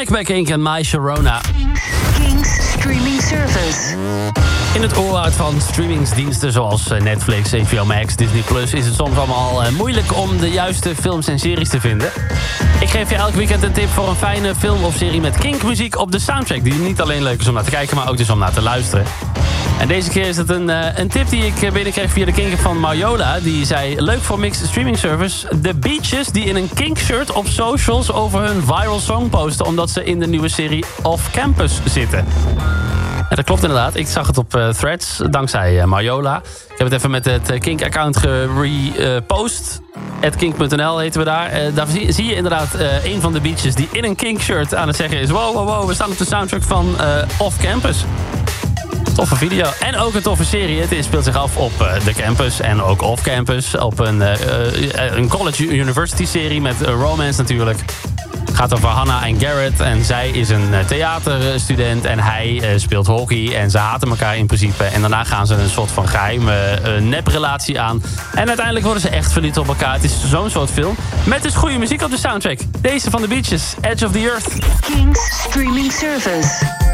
Mike bij Kink en My Sharona. King's Streaming Service. In het oorwoud van streamingsdiensten zoals Netflix, HBO Max, Disney Plus is het soms allemaal moeilijk om de juiste films en series te vinden. Ik geef je elk weekend een tip voor een fijne film of serie met kinkmuziek op de soundtrack. Die niet alleen leuk is om naar te kijken, maar ook dus om naar te luisteren. En deze keer is het een tip die ik binnenkreeg via de kink van Marjola. Die zei, leuk voor mixed streaming service. The Beaches die in een kink-shirt op socials over hun viral song posten, omdat ze in de nieuwe serie Off Campus zitten. En dat klopt inderdaad. Ik zag het op Threads, dankzij Marjola. Ik heb het even met het Kink-account gerepost. @kink.nl heten we daar. Daar zie je inderdaad een van de Beaches die in een Kink-shirt aan het zeggen is, wow, we staan op de soundtrack van Off Campus. Toffe video. En ook een toffe serie. Het speelt zich af op de campus en ook off campus. Op een college university serie met romance natuurlijk. Het gaat over Hannah en Garrett. En zij is een theaterstudent en hij speelt hockey. En ze haten elkaar in principe. En daarna gaan ze een soort van geheime neprelatie aan. En uiteindelijk worden ze echt verliefd op elkaar. Het is zo'n soort film. Met dus goede muziek op de soundtrack. Deze van de Beaches, Edge of the Earth. King's Streaming Service.